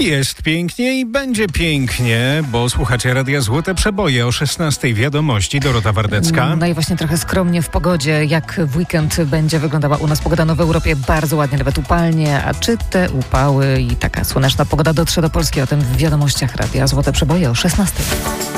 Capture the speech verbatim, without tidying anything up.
Jest pięknie i będzie pięknie, bo słuchacie Radia Złote Przeboje o szesnastej wiadomości. Dorota Wardecka. No i właśnie trochę skromnie w pogodzie. Jak w weekend będzie wyglądała u nas pogoda? No w Europie bardzo ładnie, nawet upalnie. A czy te upały i taka słoneczna pogoda dotrze do Polski? O tym w wiadomościach Radia Złote Przeboje o szesnastej.